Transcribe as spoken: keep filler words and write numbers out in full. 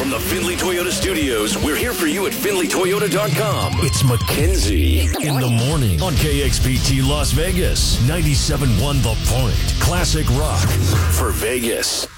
from the Findlay Toyota Studios, we're here for you at Findlay Toyota dot com. It's Mackenzie in the morning on K X P T Las Vegas, ninety-seven point one The Point. Classic rock for Vegas.